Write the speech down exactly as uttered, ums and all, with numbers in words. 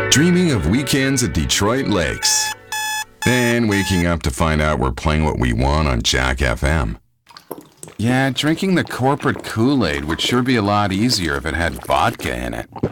Dreaming of weekends at Detroit Lakes. Then waking up to find out we're playing what we want on Jack F M. Yeah, drinking the corporate Kool-Aid would sure be a lot easier if it had vodka in it.